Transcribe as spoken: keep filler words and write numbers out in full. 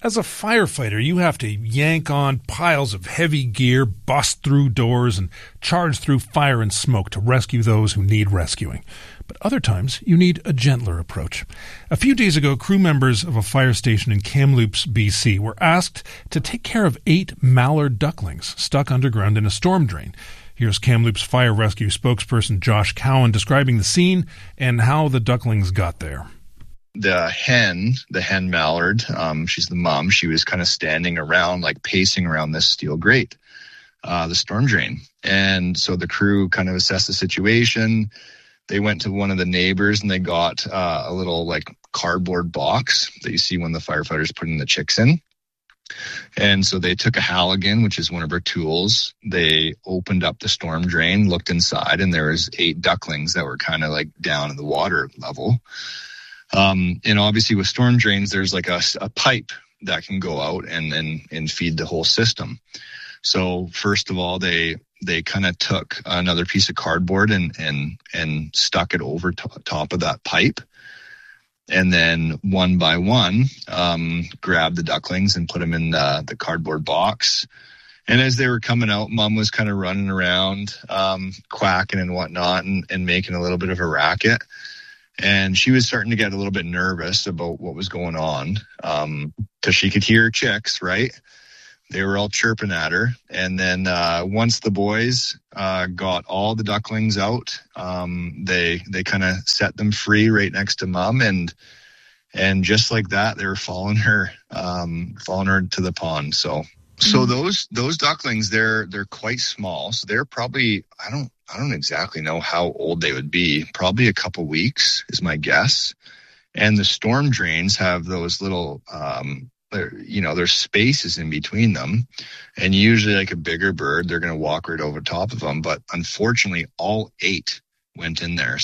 As a firefighter, you have to yank on piles of heavy gear, bust through doors, and charge through fire and smoke to rescue those who need rescuing. But other times, you need a gentler approach. A few days ago, crew members of a fire station in Kamloops, B C, were asked to take care of eight mallard ducklings stuck underground in a storm drain. Here's Kamloops Fire Rescue spokesperson Josh Cowan describing the scene and how the ducklings got there. The hen, the hen mallard, um, she's the mom, she was kind of standing around, like pacing around this steel grate, uh, the storm drain. And so the crew kind of assessed the situation. They went to one of the neighbors and they got uh, a little like cardboard box that you see when the firefighters putting the chicks in. And so they took a Halligan, which is one of our tools. They opened up the storm drain, looked inside, and there was eight ducklings that were kind of like down in the water level. Um, and obviously with storm drains, there's like a, a pipe that can go out and, and, and feed the whole system. So first of all, they, they kind of took another piece of cardboard and, and, and stuck it over to, top of that pipe. And then one by one, um, grabbed the ducklings and put them in the, the cardboard box. And as they were coming out, Mom was kind of running around, um, quacking and whatnot and, and making a little bit of a racket. And she was starting to get a little bit nervous about what was going on, um, because she could hear chicks, right? They were all chirping at her. And then uh, once the boys uh, got all the ducklings out, um, they they kind of set them free right next to Mom. And and just like that, they were following her, um, following her to the pond. So mm-hmm. so those those ducklings, they're they're quite small. So they're probably, I don't I don't exactly know how old they would be. Probably a couple weeks is my guess. And the storm drains have those little, um, you know, there's spaces in between them. And usually like a bigger bird, they're going to walk right over top of them. But unfortunately, all eight went in there.